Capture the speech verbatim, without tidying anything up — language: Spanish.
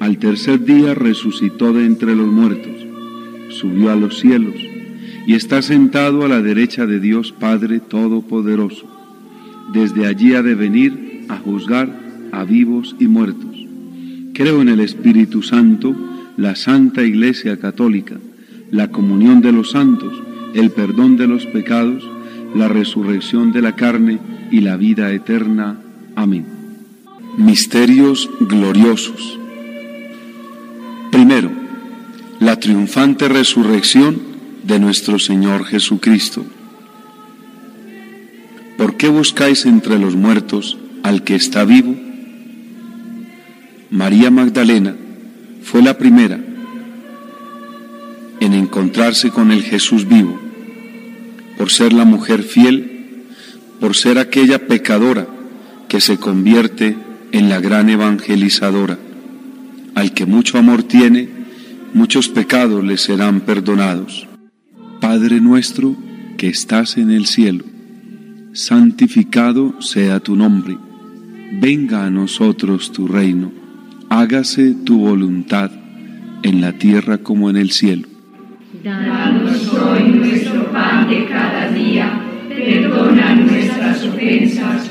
Al tercer día resucitó de entre los muertos, subió a los cielos y está sentado a la derecha de Dios Padre Todopoderoso. Desde allí ha de venir a juzgar a vivos y muertos. Creo en el Espíritu Santo, la Santa Iglesia Católica, la comunión de los santos, el perdón de los pecados, la resurrección de la carne y la vida eterna. Amén. Misterios gloriosos. Primero, la triunfante resurrección de nuestro Señor Jesucristo. ¿Por qué buscáis entre los muertos al que está vivo? María Magdalena fue la primera en encontrarse con el Jesús vivo, por ser la mujer fiel, por ser aquella pecadora que se convierte en la gran evangelizadora. Al que mucho amor tiene, muchos pecados le serán perdonados. Padre nuestro que estás en el cielo, santificado sea tu nombre. Venga a nosotros tu reino. Hágase tu voluntad en la tierra como en el cielo. Danos hoy nuestro pan de cada día. Perdona nuestras ofensas,